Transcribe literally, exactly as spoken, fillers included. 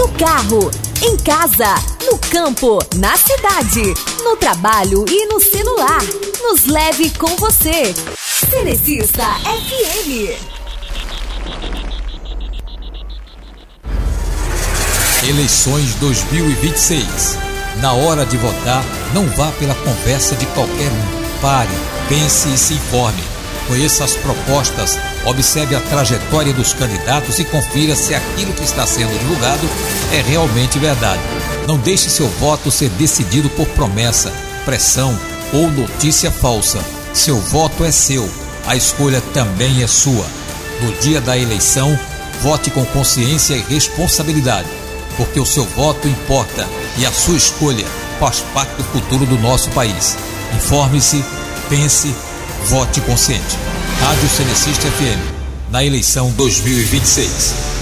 no carro, em casa, no campo, na cidade, no trabalho e no celular. Nos leve com você. Cerecista F M. Eleições dois mil e vinte e seis. Na hora de votar, não vá pela conversa de qualquer um. Pare, pense e se informe. Conheça as propostas, observe a trajetória dos candidatos e confira se aquilo que está sendo divulgado é realmente verdade. Não deixe seu voto ser decidido por promessa, pressão ou notícia falsa. Seu voto é seu, a escolha também é sua. No dia da eleição, vote com consciência e responsabilidade, porque o seu voto importa e a sua escolha faz parte do futuro do nosso país. Informe-se, pense, vote consciente. Rádio Cerecista F M, na eleição dois mil e vinte e seis.